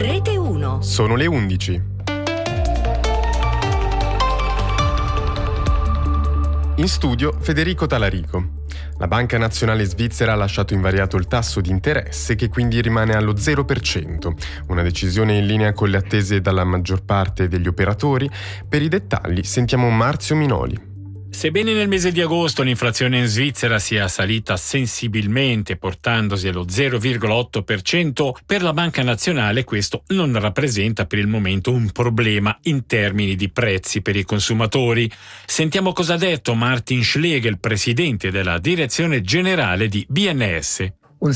Rete 1. Sono le 11. In studio Federico Talarico. La Banca Nazionale Svizzera ha lasciato invariato il tasso di interesse, che quindi rimane allo 0%, una decisione in linea con le attese dalla maggior parte degli operatori. Per i dettagli sentiamo Marzio Minoli. Sebbene nel mese di agosto l'inflazione in Svizzera sia salita sensibilmente portandosi allo 0,8%, per la Banca Nazionale questo non rappresenta per il momento un problema in termini di prezzi per i consumatori. Sentiamo cosa ha detto Martin Schlegel, presidente della direzione generale di BNS.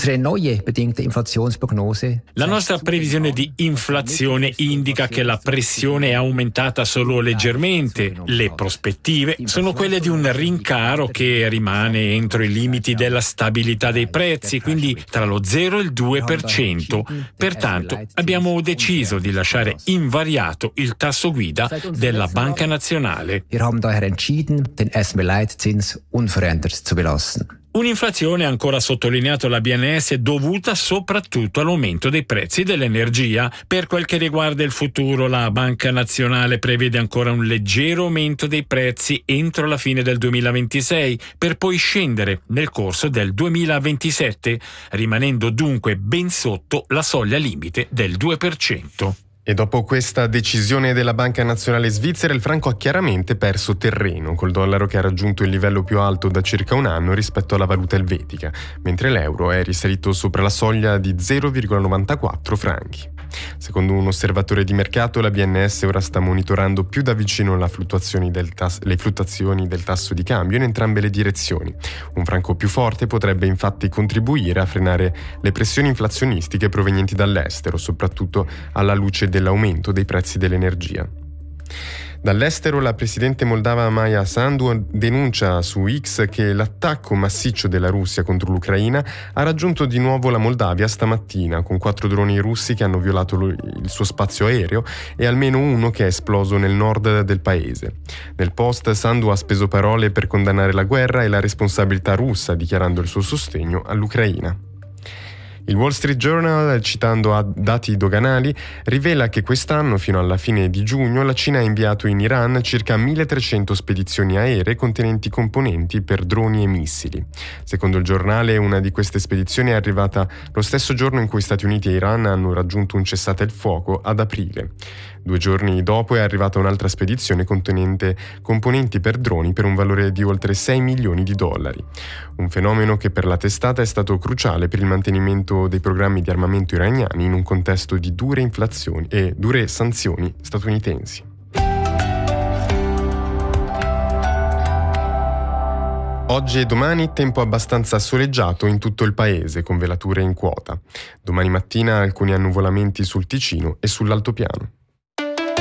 La nostra previsione di inflazione indica che la pressione è aumentata solo leggermente. Le prospettive sono quelle di un rincaro che rimane entro i limiti della stabilità dei prezzi, quindi tra lo 0 e il 2%. Pertanto abbiamo deciso di lasciare invariato il tasso guida della Banca Nazionale. Un'inflazione, ancora sottolineato la BNS, dovuta soprattutto all'aumento dei prezzi dell'energia. Per quel che riguarda il futuro, la Banca Nazionale prevede ancora un leggero aumento dei prezzi entro la fine del 2026, per poi scendere nel corso del 2027, rimanendo dunque ben sotto la soglia limite del 2%. E dopo questa decisione della Banca Nazionale Svizzera, il franco ha chiaramente perso terreno, col dollaro che ha raggiunto il livello più alto da circa un anno rispetto alla valuta elvetica, mentre l'euro è risalito sopra la soglia di 0,94 franchi. Secondo un osservatore di mercato, la BNS ora sta monitorando più da vicino le fluttuazioni del tasso di cambio in entrambe le direzioni. Un franco più forte potrebbe infatti contribuire a frenare le pressioni inflazionistiche provenienti dall'estero, soprattutto alla luce dell'aumento dei prezzi dell'energia. Dall'estero, la presidente moldava Maia Sandu denuncia su X che l'attacco massiccio della Russia contro l'Ucraina ha raggiunto di nuovo la Moldavia stamattina, con 4 droni russi che hanno violato il suo spazio aereo e almeno uno che è esploso nel nord del paese. Nel post, Sandu ha speso parole per condannare la guerra e la responsabilità russa, dichiarando il suo sostegno all'Ucraina. Il Wall Street Journal, citando dati doganali, rivela che quest'anno, fino alla fine di giugno, la Cina ha inviato in Iran circa 1.300 spedizioni aeree contenenti componenti per droni e missili. Secondo il giornale, una di queste spedizioni è arrivata lo stesso giorno in cui Stati Uniti e Iran hanno raggiunto un cessate il fuoco ad aprile. 2 giorni dopo è arrivata un'altra spedizione contenente componenti per droni per un valore di oltre $6 milioni. Un fenomeno che per la testata è stato cruciale per il mantenimento dei programmi di armamento iraniani in un contesto di dure inflazioni e dure sanzioni statunitensi. Oggi e domani tempo abbastanza soleggiato in tutto il paese, con velature in quota. Domani mattina alcuni annuvolamenti sul Ticino e sull'altopiano.